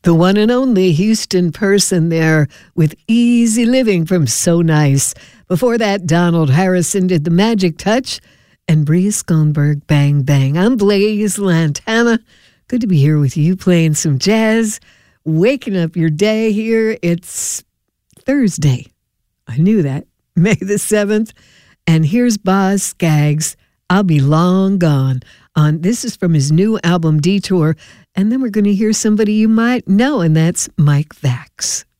The one and only Houston Person there with Easy Living from So Nice. Before that, Donald Harrison did The Magic Touch and Bree Skonberg, Bang Bang. I'm Blaze Lantana. Good to be here with you playing some jazz, waking up your day here. It's Thursday. I knew that. May the 7th. And here's Boz Scaggs, I'll Be Long Gone. This is from his new album, Detour. And then we're going to hear somebody you might know, and that's Mike Vax.